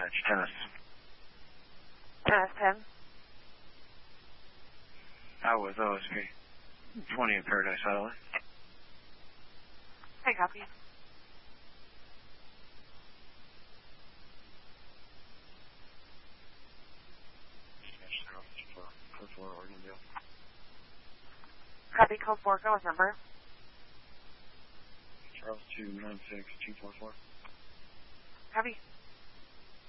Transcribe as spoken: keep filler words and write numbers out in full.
Dispatch, tennis. Tennis ten. Out with O S P. twenty in Paradise Island. Hey, copy. Code four, Oregondale. Copy, code four, go with number. Charles two nine six two four four. Copy.